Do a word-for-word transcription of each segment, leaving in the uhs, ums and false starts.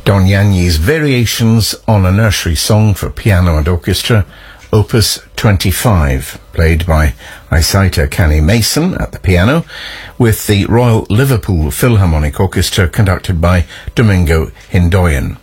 Don Yanni's Variations on a Nursery Song for Piano and Orchestra, Opus twenty-five, played by Isaita Kani Mason at the piano, with the Royal Liverpool Philharmonic Orchestra conducted by Domingo Hindoyan.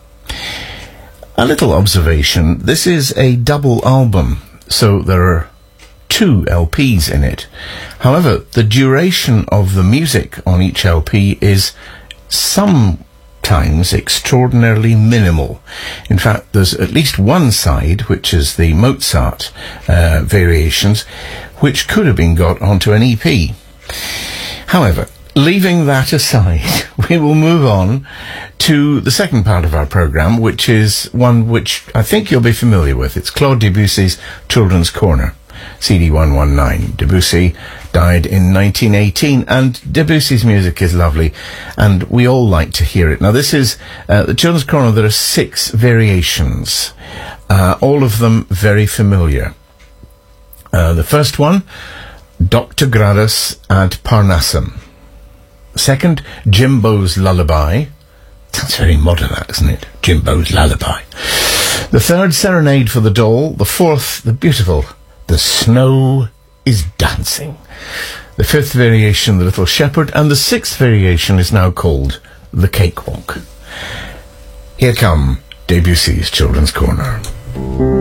A little observation, this is a double album, so there are two L Ps in it. However, the duration of the music on each L P is sometimes extraordinarily minimal. In fact, there's at least one side, which is the Mozart uh, variations, which could have been got onto an E P. However, leaving that aside, we will move on to the second part of our programme, which is one which I think you'll be familiar with. It's Claude Debussy's Children's Corner, C D one nineteen. Debussy died in nineteen eighteen, and Debussy's music is lovely, and we all like to hear it. Now, this is uh, the Children's Corner. There are six variations, uh, all of them very familiar. Uh, the first one, Doctor Gradus ad Parnassum. Second, Jimbo's Lullaby. Sounds very modern, that, doesn't it? Jimbo's Lullaby. The third, Serenade for the Doll. The fourth, the beautiful The Snow is Dancing. The fifth variation, The Little Shepherd. And the sixth variation is now called The Cakewalk. Here come Debussy's Children's Corner.